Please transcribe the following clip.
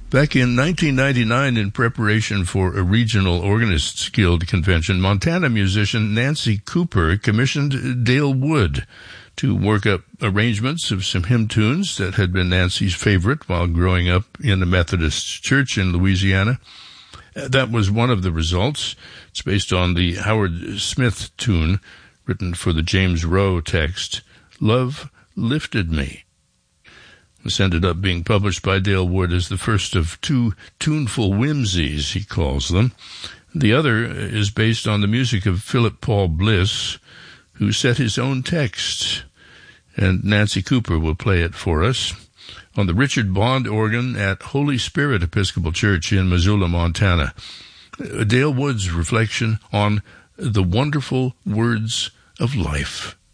Back in 1999, in preparation for a Regional Organists Guild convention, Montana musician Nancy Cooper commissioned Dale Wood to work up arrangements of some hymn tunes that had been Nancy's favorite while growing up in a Methodist church in Louisiana. That was one of the results. It's based on the Howard Smith tune written for the James Rowe text, Love Lifted Me. This ended up being published by Dale Wood as the first of two tuneful whimsies, he calls them. The other is based on the music of Philip Paul Bliss, who set his own text, and Nancy Cooper will play it for us on the Richard Bond organ at Holy Spirit Episcopal Church in Missoula, Montana. Dale Wood's reflection on the wonderful words of life.